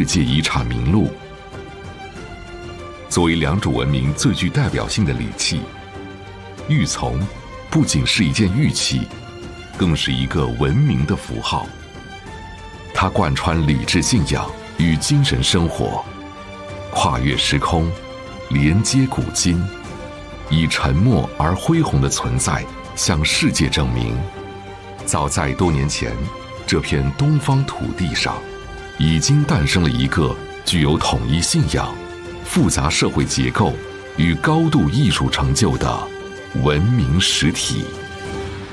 界遗产名录。作为良渚文明最具代表性的礼器，玉琮不仅是一件玉器，更是一个文明的符号。它贯穿礼制信仰与精神生活，跨越时空，连接古今，以沉默而恢宏的存在向世界证明，早在多年前，这片东方土地上已经诞生了一个具有统一信仰、复杂社会结构与高度艺术成就的文明实体。